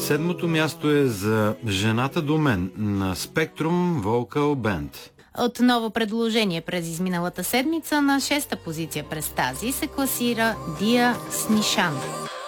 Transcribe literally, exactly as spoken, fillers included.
Седмото място е за Жената до мен на Spectrum Vocal Band. Отново предложение през изминалата седмица, на шеста позиция през тази се класира Дия с Нишан.